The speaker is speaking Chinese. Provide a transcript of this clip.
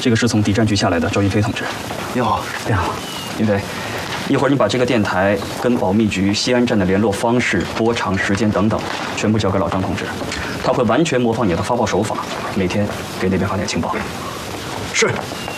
这个是从敌占局下来的赵云飞同志。 你好， 你好，云飞。一会儿你把这个电台跟保密局西安站的联络方式、波长、时间等等，全部交给老张同志，他会完全模仿你的发报手法，每天给那边发点情报。 是。